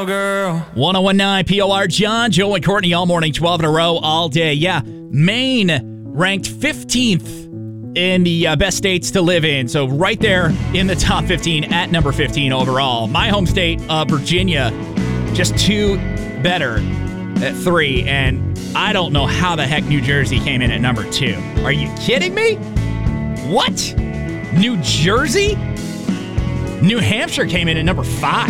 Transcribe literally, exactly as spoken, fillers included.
Girl. one oh one point nine P O R, John, Joe, and Courtney all morning, twelve in a row, all day. Yeah, Maine ranked fifteenth in the uh, best states to live in. So right there in the top fifteen at number fifteen overall. My home state, uh, Virginia, just two better at three. And I don't know how the heck New Jersey came in at number two. Are you kidding me? What? New Jersey? New Hampshire came in at number five.